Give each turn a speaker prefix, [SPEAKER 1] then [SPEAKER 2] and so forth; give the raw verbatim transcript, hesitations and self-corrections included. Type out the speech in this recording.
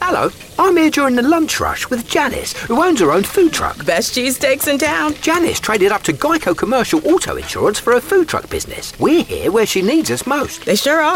[SPEAKER 1] Hello, I'm here during the lunch rush with Janice, who owns her own food truck.
[SPEAKER 2] Best cheesesteaks in town.
[SPEAKER 1] Janice traded up to Geico Commercial Auto Insurance for her food truck business. We're here where she needs us most.
[SPEAKER 2] They sure are.